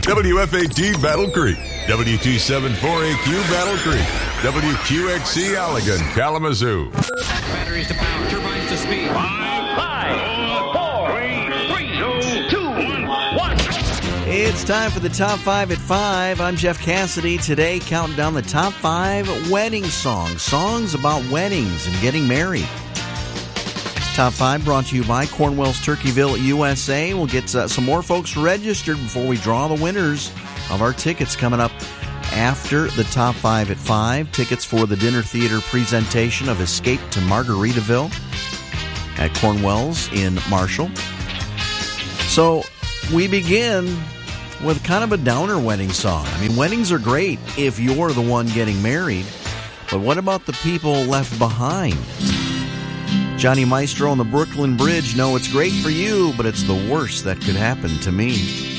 WFAT Battle Creek, W274AQ Battle Creek, WQXC Allegan, Kalamazoo. Batteries to power, turbines to speed. 5, 4, 3, 2, 1. It's time for the Top 5 at 5. I'm Jeff Cassidy. Today, counting down the top 5 wedding songs. Songs about weddings and getting married. Top 5 brought to you by Cornwell's Turkeyville, USA. We'll get some more folks registered before we draw the winners of our tickets coming up after the Top 5 at 5. Tickets for the dinner theater presentation of Escape to Margaritaville at Cornwell's in Marshall. So we begin with kind of a downer wedding song. I mean, weddings are great if you're the one getting married, but what about the people left behind? Johnny Maestro and the Brooklyn Bridge know it's great for you, but it's the worst that could happen to me.